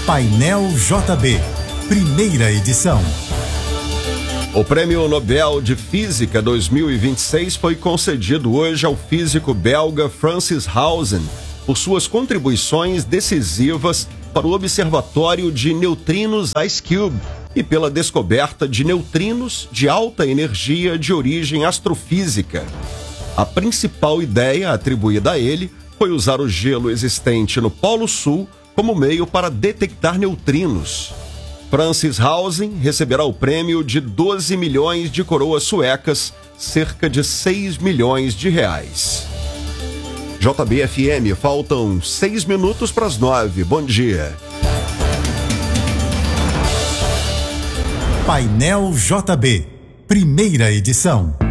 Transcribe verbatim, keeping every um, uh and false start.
Painel J B, primeira edição. O Prêmio Nobel de Física dois mil e vinte e seis foi concedido hoje ao físico belga Francis Halzen por suas contribuições decisivas para o Observatório de Neutrinos IceCube e pela descoberta de neutrinos de alta energia de origem astrofísica. A principal ideia atribuída a ele foi usar o gelo existente no Polo Sul como meio para detectar neutrinos. Francis Halzen receberá o prêmio de doze milhões de coroas suecas, cerca de seis milhões de reais. J B F M, faltam seis minutos para as nove. Bom dia. Painel J B, primeira edição.